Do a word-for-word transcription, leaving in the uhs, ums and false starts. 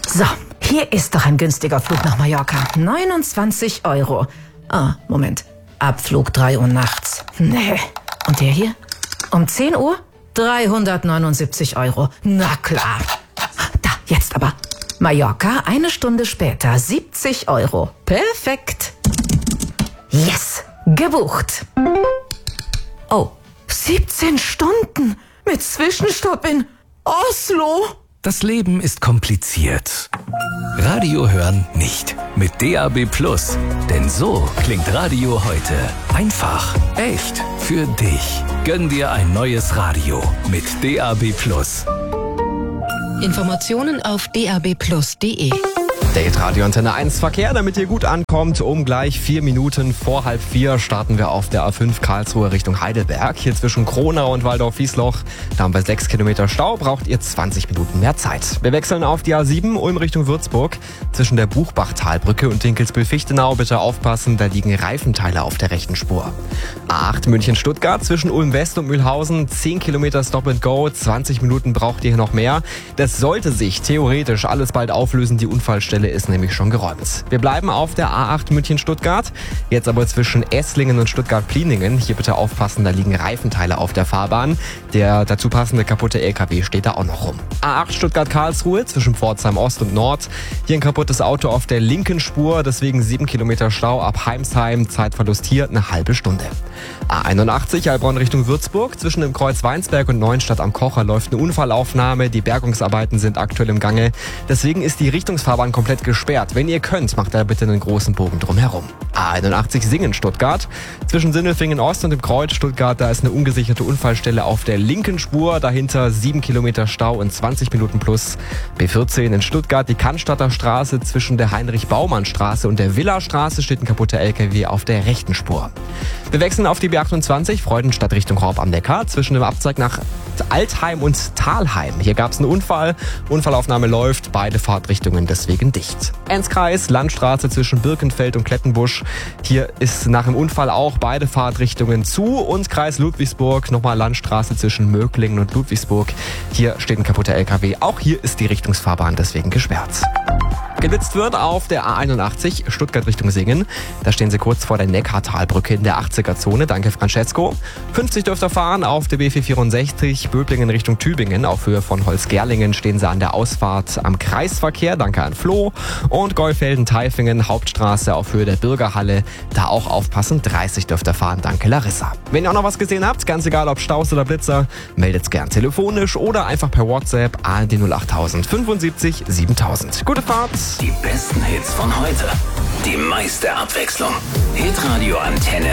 So, hier ist doch ein günstiger Flug nach Mallorca. neunundzwanzig Euro. Ah, Moment. Abflug drei Uhr nachts. Nee. Und der hier? Um zehn Uhr? dreihundertneunundsiebzig Euro. Na klar. Da, jetzt aber. Mallorca, eine Stunde später, siebzig Euro. Perfekt. Yes, gebucht. Oh, siebzehn Stunden mit Zwischenstopp in Oslo. Das Leben ist kompliziert. Radio hören nicht. Mit D A B Plus. Denn so klingt Radio heute. Einfach, echt, für dich. Gönn dir ein neues Radio mit D A B Plus. Informationen auf d a b plus punkt d e. Date Radio Antenne eins Verkehr, damit ihr gut ankommt. Um gleich vier Minuten vor halb vier starten wir auf der A fünf Karlsruhe Richtung Heidelberg. Hier zwischen Kronau und Waldorf-Wiesloch. Da haben wir sechs Kilometer Stau, braucht ihr zwanzig Minuten mehr Zeit. Wir wechseln auf die A sieben, Ulm Richtung Würzburg. Zwischen der Buchbachtalbrücke und Dinkelsbühl-Fichtenau bitte aufpassen, da liegen Reifenteile auf der rechten Spur. A acht München-Stuttgart zwischen Ulm West und Mühlhausen. zehn Kilometer Stop and Go, zwanzig Minuten braucht ihr hier noch mehr. Das sollte sich theoretisch alles bald auflösen, die Unfallstelle ist nämlich schon geräumt. Wir bleiben auf der A acht München-Stuttgart, jetzt aber zwischen Esslingen und Stuttgart-Pliningen. Hier bitte aufpassen, da liegen Reifenteile auf der Fahrbahn. Der dazu passende kaputte L K W steht da auch noch rum. A acht Stuttgart-Karlsruhe zwischen Pforzheim Ost und Nord. Hier ein kaputtes Auto auf der linken Spur, deswegen sieben Kilometer Stau ab Heimsheim. Zeitverlust hier eine halbe Stunde. A einundachtzig Heilbronn Richtung Würzburg. Zwischen dem Kreuz Weinsberg und Neuenstadt am Kocher läuft eine Unfallaufnahme. Die Bergungsarbeiten sind aktuell im Gange. Deswegen ist die Richtungsfahrbahn komplett gesperrt. Wenn ihr könnt, macht da bitte einen großen Bogen drumherum. A einundachtzig Singen Stuttgart. Zwischen Sindelfingen Ost und dem Kreuz Stuttgart, da ist eine ungesicherte Unfallstelle auf der linken Spur. Dahinter sieben Kilometer Stau und zwanzig Minuten plus. B vierzehn in Stuttgart, die Cannstatter Straße zwischen der Heinrich-Baumann-Straße und der Villa-Straße steht ein kaputter L K W auf der rechten Spur. Wir wechseln auf die B achtundzwanzig, Freudenstadt Richtung Horb am Neckar, zwischen dem Abzweig nach Altheim und Thalheim. Hier gab es einen Unfall. Unfallaufnahme läuft, beide Fahrtrichtungen deswegen dicht. Enzkreis, Landstraße zwischen Birkenfeld und Klettenbusch. Hier ist nach dem Unfall auch beide Fahrtrichtungen zu. Und Kreis Ludwigsburg, nochmal Landstraße zwischen Möglingen und Ludwigsburg. Hier steht ein kaputter L K W. Auch hier ist die Richtungsfahrbahn deswegen gesperrt. Geblitzt wird auf der A einundachtzig, Stuttgart Richtung Singen. Da stehen sie kurz vor der Neckartalbrücke in der achtziger-Zone. Danke, Francesco. fünfzig dürft ihr fahren auf der B vierhundertvierundsechzig, Böblingen Richtung Tübingen. Auf Höhe von Holzgerlingen stehen sie an der Ausfahrt am Kreisverkehr. Danke an Flo. Und Geufelden-Taifingen, Hauptstraße auf Höhe der Bürgerhalle. Da auch aufpassen, dreißig dürft ihr fahren. Danke, Larissa. Wenn ihr auch noch was gesehen habt, ganz egal ob Staus oder Blitzer, meldet's gern telefonisch oder einfach per WhatsApp A R D null achttausend fünfundsiebzig siebentausend. Gute Fahrt! Die besten Hits von heute. Die meiste Abwechslung. Hitradio Antenne